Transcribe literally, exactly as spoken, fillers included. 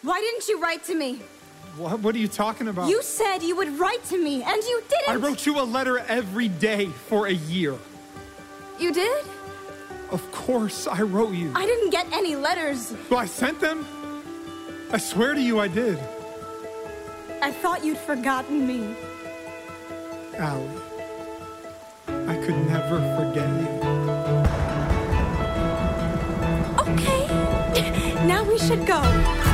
Why didn't you write to me? What, what are you talking about? You said you would write to me, and you didn't! I wrote you a letter every day for a year. You did? Of course I wrote you. I didn't get any letters. Well, I sent them. I swear to you I did. I thought you'd forgotten me. Allie, I could never forget you. Okay. Now we should go.